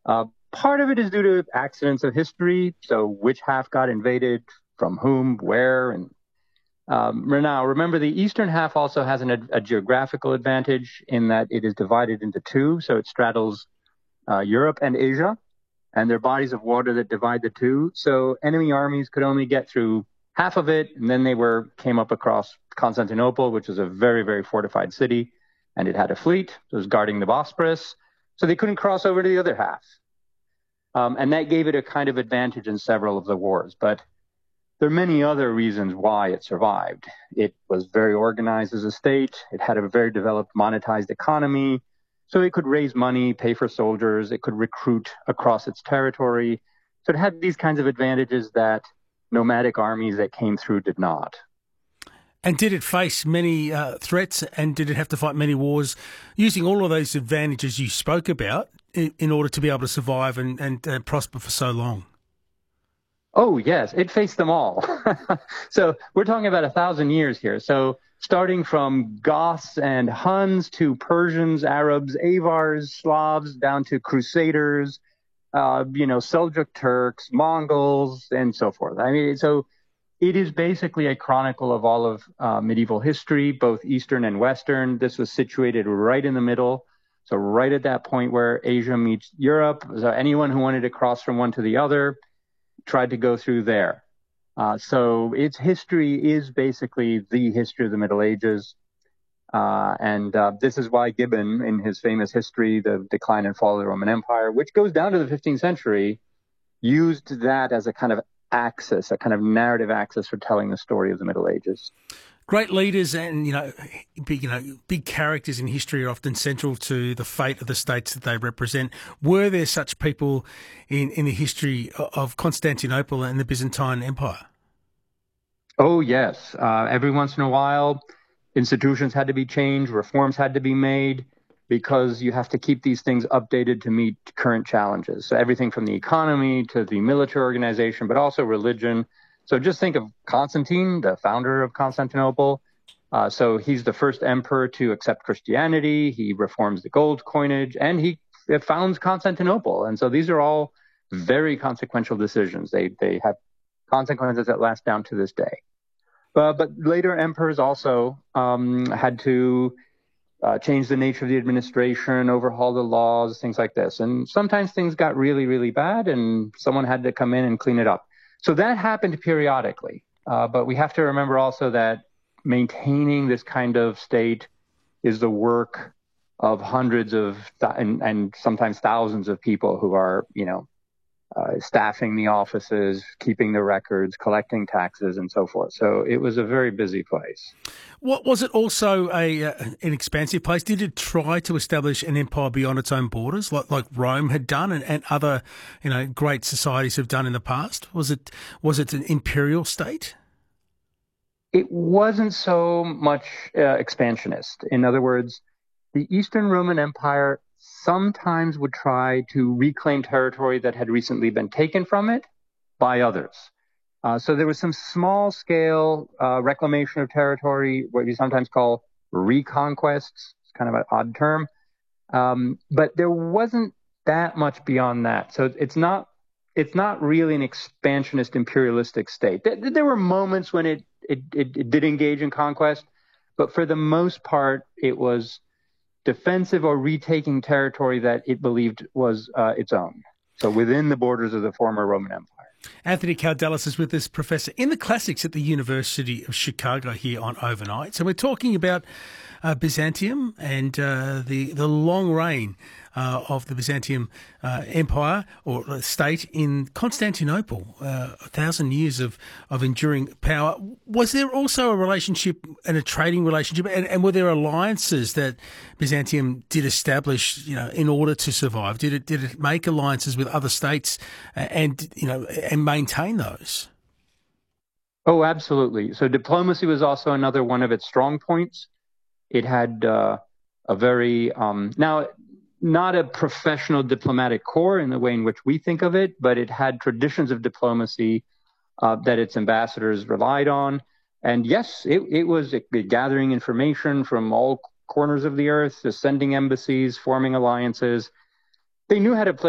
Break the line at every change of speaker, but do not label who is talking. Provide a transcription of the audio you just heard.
Part of it is due to accidents of history. So which half got invaded from whom, where, and now remember the eastern half also has a geographical advantage in that it is divided into two. So it straddles Europe and Asia, and there are bodies of water that divide the two. So enemy armies could only get through half of it, and then came up across Constantinople, which is a very, very fortified city, and it had a fleet that was guarding the Bosporus, so they couldn't cross over to the other half. And that gave it a kind of advantage in several of the wars. But there are many other reasons why it survived. It was very organized as a state. It had a very developed monetized economy. So it could raise money, pay for soldiers. It could recruit across its territory. So it had these kinds of advantages that nomadic armies that came through did not.
And did it face many threats, and did it have to fight many wars using all of those advantages you spoke about in order to be able to survive and prosper for so long?
Oh, yes, it faced them all. So we're talking about 1,000 years here. So starting from Goths and Huns to Persians, Arabs, Avars, Slavs, down to Crusaders, Seljuk Turks, Mongols, and so forth. I mean, so it is basically a chronicle of all of medieval history, both Eastern and Western. This was situated right in the middle. So right at that point where Asia meets Europe. So anyone who wanted to cross from one to the other tried to go through there. So its history is basically the history of the Middle Ages. And this is why Gibbon, in his famous history, The Decline and Fall of the Roman Empire, which goes down to the 15th century, used that as a kind of axis, a kind of narrative axis for telling the story of the Middle Ages.
Great leaders and, big characters in history are often central to the fate of the states that they represent. Were there such people in the history of Constantinople and the Byzantine Empire?
Oh, yes. Every once in a while, institutions had to be changed, reforms had to be made, because you have to keep these things updated to meet current challenges. So everything from the economy to the military organization, but also religion. So just think of Constantine, the founder of Constantinople. So he's the first emperor to accept Christianity. He reforms the gold coinage, and he founds Constantinople. And so these are all very consequential decisions. They have consequences that last down to this day. But later emperors also had to change the nature of the administration, overhaul the laws, things like this. And sometimes things got really, really bad, and someone had to come in and clean it up. So that happened periodically. But we have to remember also that maintaining this kind of state is the work of hundreds of and sometimes thousands of people who are, staffing the offices, keeping the records, collecting taxes, and so forth. So it was a very busy place.
What was it also an expansive place? Did it try to establish an empire beyond its own borders, like Rome had done and other, great societies have done in the past? Was it an imperial state?
It wasn't so much expansionist. In other words, the Eastern Roman Empire sometimes would try to reclaim territory that had recently been taken from it by others. So there was some small-scale reclamation of territory, what we sometimes call reconquests. It's kind of an odd term. But there wasn't that much beyond that. So it's not really an expansionist imperialistic state. There were moments when it did engage in conquest, but for the most part, it was defensive or retaking territory that it believed was its own. So within the borders of the former Roman Empire.
Anthony Kaldellis is with us, Professor in the Classics at the University of Chicago here on Overnight. So we're talking about Byzantium and the long reign of the Byzantium Empire or state in Constantinople, 1,000 years of enduring power. Was there also a relationship and a trading relationship, and were there alliances that Byzantium did establish, in order to survive? Did it make alliances with other states and maintain those?
Oh, absolutely. So diplomacy was also another one of its strong points. It had a very now, not a professional diplomatic corps in the way in which we think of it, but it had traditions of diplomacy that its ambassadors relied on. And yes, it was gathering information from all corners of the earth, sending embassies, forming alliances. They knew how to play